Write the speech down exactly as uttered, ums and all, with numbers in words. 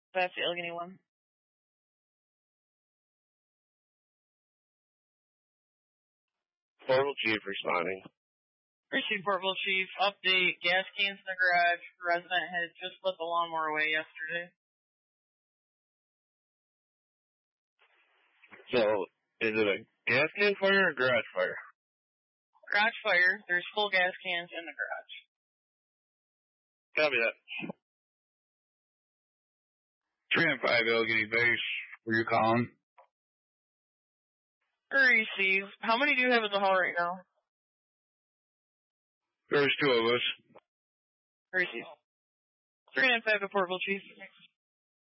That's the Allegheny one. Portable Chief responding. Receive Portable Chief. Update. Gas cans in the garage. Resident had just put the lawnmower away yesterday. So, is it a gas can fire or garage fire? Garage fire. There's full gas cans in the garage. Copy that. three and five Allegheny Base. Were you calling? Receive. How many do you have at the hall right now? There's two of us. Receive. three and five to Portable Chief.